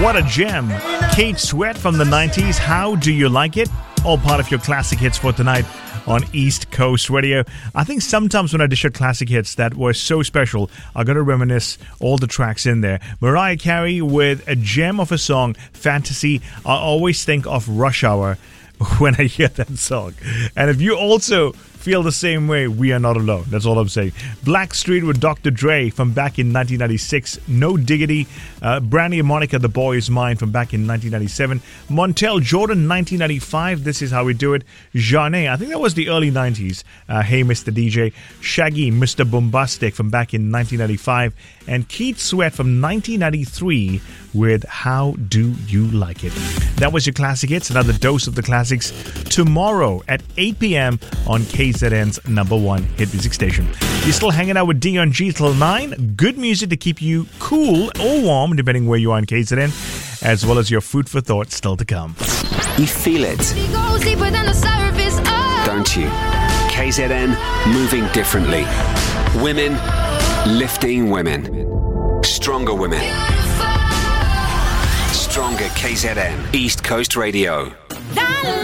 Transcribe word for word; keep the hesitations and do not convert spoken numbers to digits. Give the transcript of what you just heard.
What a gem. Kate Sweat from the nineties. How do you like it? All part of your classic hits for tonight on East Coast Radio. I think sometimes when I dish out classic hits that were so special, I'm going to reminisce all the tracks in there. Mariah Carey with a gem of a song, Fantasy. I always think of Rush Hour when I hear that song. And if you also feel the same way, we are not alone. That's all I'm saying. Blackstreet with Doctor Dre from back in nineteen ninety-six. No Diggity. Uh, Brandy and Monica, The Boy Is Mine from back in nineteen ninety-seven. Montel Jordan, nineteen ninety-five. This Is How We Do It. Jeanne, I think that was the early nineties. Uh, hey, Mister D J. Shaggy, Mister Bombastic from back in nineteen ninety-five. And Keith Sweat from nineteen ninety-three with How Do You Like It. That was your classic hits. Another dose of the classics tomorrow at eight p.m. on K Z N's number one hit music station. You're still hanging out with Dion G till nine. Good music to keep you cool or warm, depending where you are in K Z N, as well as your food for thought still to come. You feel it, don't you? K Z N, moving differently. Women, lifting women. Stronger women. Stronger K Z N, East Coast Radio.